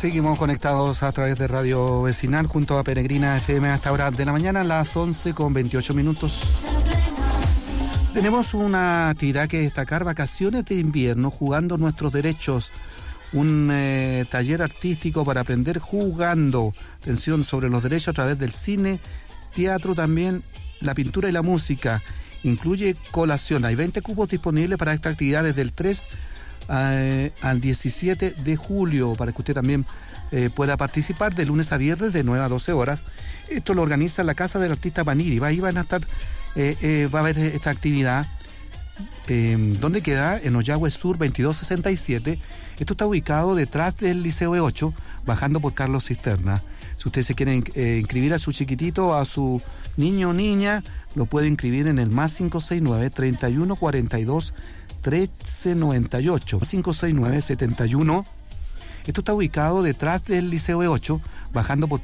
Seguimos conectados a través de Radio Vecinal junto a Peregrina FM a esta hora de la mañana, a las 11:28. Tenemos una actividad que destacar: vacaciones de invierno jugando nuestros derechos. Un taller artístico para aprender jugando. Atención sobre los derechos a través del cine, teatro, también la pintura y la música. Incluye colación. Hay 20 cupos disponibles para esta actividad desde el 3 al 17 de julio, para que usted también pueda participar de lunes a viernes de 9 a 12 horas. Esto lo organiza la Casa del Artista Paniri. Ahí van a estar, va a haber esta actividad. ¿Dónde queda? En Ollagüe Sur 2267. Esto está ubicado detrás del Liceo E8, bajando por Carlos Cisterna. Si usted se quiere inscribir a su chiquitito, a su niño o niña, lo puede inscribir en el +569 31 42 13 98 569 71. Esto está ubicado detrás del Liceo E8, bajando por